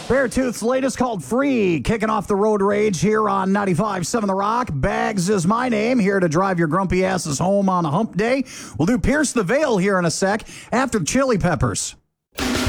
Beartooth's latest called Free, kicking off the road rage here on 95.7 The Rock. Bags is my name, here to drive your grumpy asses home on a hump day. We'll do Pierce the Veil here in a sec after Chili Peppers.